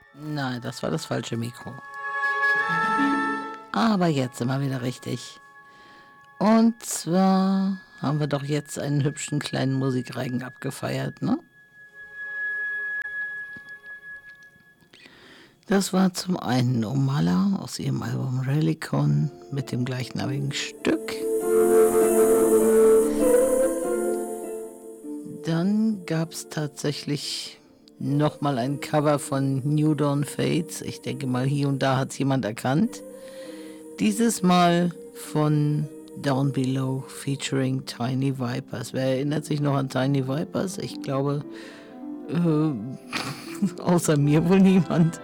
Nein, das war das falsche Mikro. Aber jetzt sind wir wieder richtig. Und zwar haben wir doch jetzt einen hübschen kleinen Musikreigen abgefeiert, ne? Das war zum einen Omala aus ihrem Album Relicon mit dem gleichnamigen Stück. Dann gab es tatsächlich nochmal ein Cover von New Dawn Fates. Ich denke mal, hier und da hat es jemand erkannt. Dieses Mal von Down Below featuring Tiny Vipers. Wer erinnert sich noch an Tiny Vipers? Ich glaube, außer mir wohl niemand.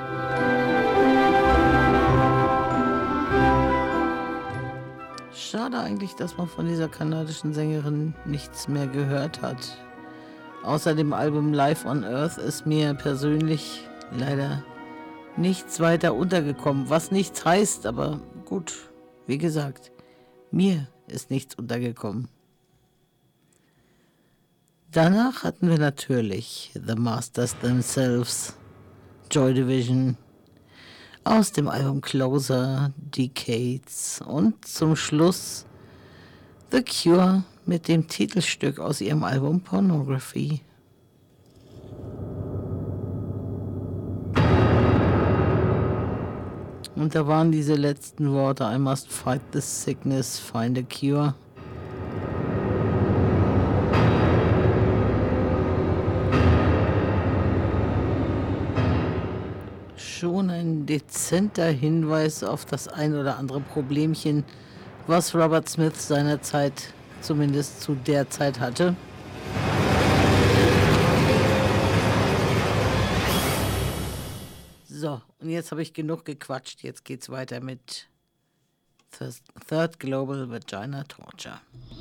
Schade eigentlich, dass man von dieser kanadischen Sängerin nichts mehr gehört hat. Außer dem Album Live on Earth ist mir persönlich leider nichts weiter untergekommen. Was nichts heißt, aber gut, wie gesagt, mir ist nichts untergekommen. Danach hatten wir natürlich The Masters Themselves, Joy Division, aus dem Album Closer, Decades und zum Schluss The Cure mit dem Titelstück aus ihrem Album Pornography. Und da waren diese letzten Worte: I must fight the sickness, find a cure. Schon ein dezenter Hinweis auf das ein oder andere Problemchen, was Robert Smith seinerzeit, zumindest zu der Zeit, hatte. So, und jetzt habe ich genug gequatscht. Jetzt geht's weiter mit Third Global Vagina Torture.